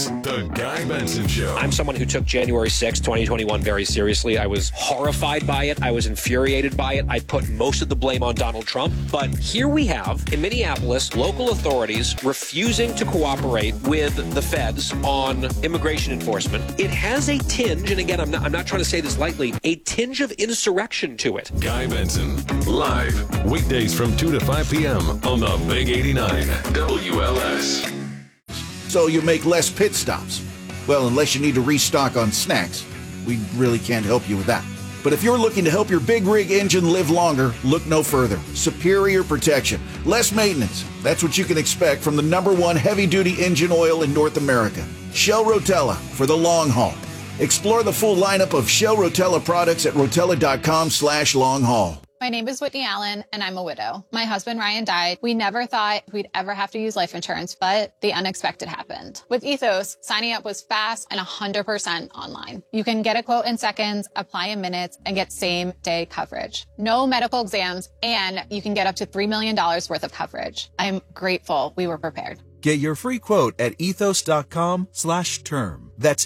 The Guy Benson Show. I'm someone who took January 6, 2021 very seriously. I was horrified by it. I was infuriated by it. I put most of the blame on Donald Trump. But here we have, in Minneapolis, local authorities refusing to cooperate with the feds on immigration enforcement. It has a tinge, and again, I'm not trying to say this lightly, a tinge of insurrection to it. Guy Benson, live, weekdays from 2 to 5 p.m. on the Big 89 WLS. So you make less pit stops. Well, unless you need to restock on snacks, we really can't help you with that. But if you're looking to help your big rig engine live longer, look no further. Superior protection, less maintenance. That's what you can expect from the #1 heavy-duty engine oil in North America. Shell Rotella for the long haul. Explore the full lineup of Shell Rotella products at rotella.com/long haul. My name is Whitney Allen, and I'm a widow. My husband, Ryan, died. We never thought we'd ever have to use life insurance, but the unexpected happened. With Ethos, signing up was fast and 100% online. You can get a quote in seconds, apply in minutes, and get same-day coverage. No medical exams, and you can get up to $3 million worth of coverage. I'm grateful we were prepared. Get your free quote at ethos.com/term. That's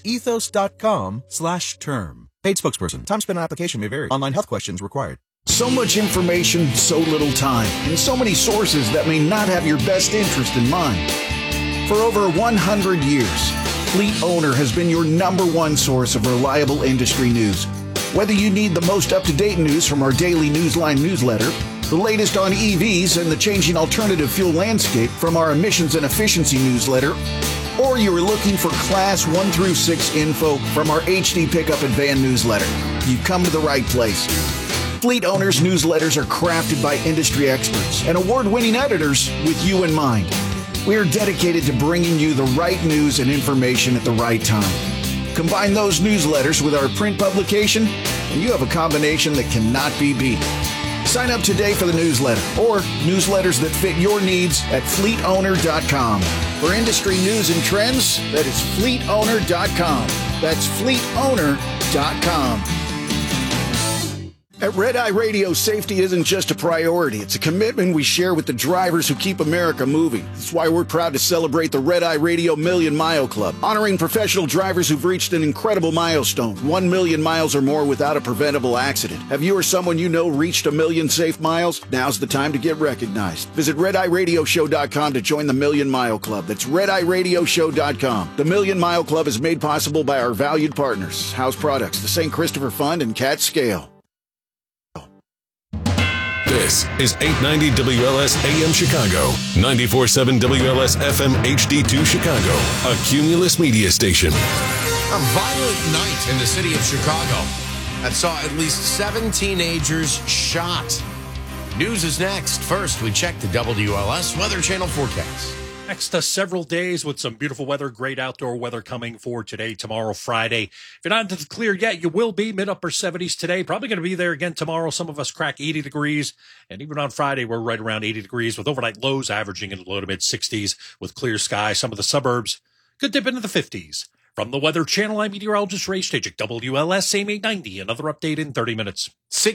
ethos.com/term. Paid spokesperson. Time spent on application may vary. Online health questions required. So much information, so little time, and so many sources that may not have your best interest in mind. For over 100 years, Fleet Owner has been your #1 source of reliable industry news. Whether you need the most up-to-date news from our daily Newsline newsletter, the latest on EVs and the changing alternative fuel landscape from our emissions and efficiency newsletter, or you are looking for Class 1 through 6 info from our HD Pickup and Van newsletter, you've come to the right place. Fleet Owners newsletters are crafted by industry experts and award-winning editors with you in mind. We are dedicated to bringing you the right news and information at the right time. Combine those newsletters with our print publication, and you have a combination that cannot be beat. Sign up today for the newsletter or newsletters that fit your needs at fleetowner.com. For industry news and trends, that is fleetowner.com. That's fleetowner.com. At Red Eye Radio, safety isn't just a priority. It's a commitment we share with the drivers who keep America moving. That's why we're proud to celebrate the Red Eye Radio Million Mile Club, honoring professional drivers who've reached an incredible milestone, 1 million miles or more without a preventable accident. Have you or someone you know reached 1 million safe miles? Now's the time to get recognized. Visit RedEyeRadioShow.com to join the Million Mile Club. That's RedEyeRadioShow.com. The Million Mile Club is made possible by our valued partners, House Products, the St. Christopher Fund, and Cat Scale. This is 890 WLS AM Chicago, 94.7 WLS FM HD2 Chicago, a Cumulus media station. A violent night in the city of Chicago that saw at least 7 teenagers shot. News is next. First, we check the WLS Weather Channel forecast. Next several days with some beautiful weather, great outdoor weather coming for today, tomorrow, Friday. If you're not into the clear yet, you will be mid-upper 70s today. Probably going to be there again tomorrow. Some of us crack 80 degrees. And even on Friday, we're right around 80 degrees with overnight lows averaging in the low to mid-60s with clear skies. Some of the suburbs could dip into the 50s. From the Weather Channel, I'm meteorologist Ray Stagik, WLS AM 890. Another update in 30 minutes.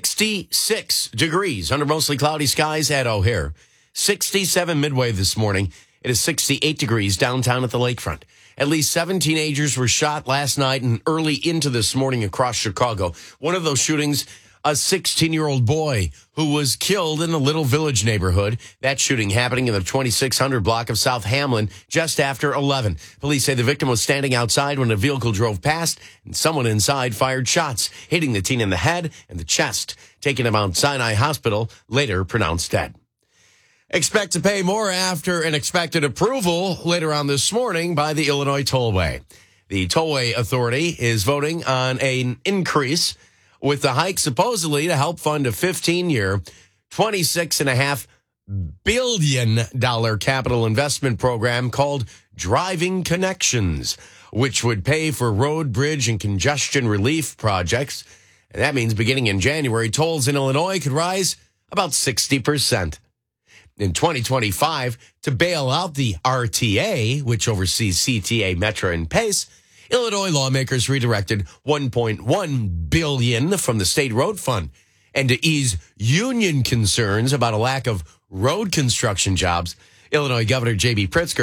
66 degrees under mostly cloudy skies at O'Hare. 67 midway this morning. It is 68 degrees downtown at the lakefront. At least 7 teenagers were shot last night and early into this morning across Chicago. One of those shootings, a 16-year-old boy who was killed in the Little Village neighborhood. That shooting happening in the 2600 block of South Hamlin just after 11. Police say the victim was standing outside when a vehicle drove past and someone inside fired shots, hitting the teen in the head and the chest. Taken to Mount Sinai Hospital, later pronounced dead. Expect to pay more after an expected approval later on this morning by the Illinois Tollway. The Tollway Authority is voting on an increase with the hike supposedly to help fund a 15-year, $26.5 billion capital investment program called Driving Connections, which would pay for road, bridge, and congestion relief projects. And that means beginning in January, tolls in Illinois could rise about 60%. In 2025, to bail out the RTA, which oversees CTA, Metra, and PACE, Illinois lawmakers redirected $1.1 billion from the state road fund. And to ease union concerns about a lack of road construction jobs, Illinois Governor J.B. Pritzker